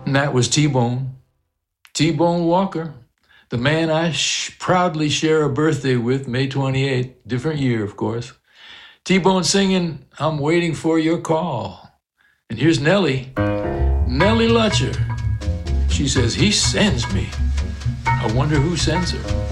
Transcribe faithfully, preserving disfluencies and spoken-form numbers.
And that was T-Bone, T-Bone Walker, the man I sh- proudly share a birthday with, May twenty-eighth, different year, of course. T-Bone singing, I'm waiting for your call. And here's Nellie, Nellie Lutcher. She says, he sends me. I wonder who sends her.